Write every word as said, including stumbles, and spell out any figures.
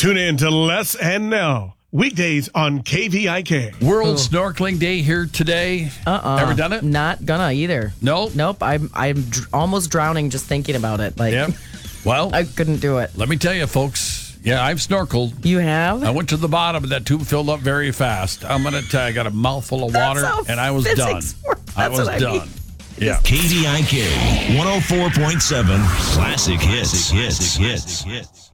Tune in to Les and Nell. Weekdays on K V I K. World Snorkeling Day here today. Uh-uh. Ever done it? Not gonna either. No? Nope. I'm I'm dr- almost drowning just thinking about it. Like, Yeah. Well, I couldn't do it. let me tell you, folks. Yeah, I've snorkeled. You have? I went to the bottom, and that tube filled up very fast. I'm going to tell you, I got a mouthful of water, That's how and I was done. physics works. I That's was what I done. mean. Yeah. K V I K one oh four point seven Classic Hits. Hits. Hits. Hits.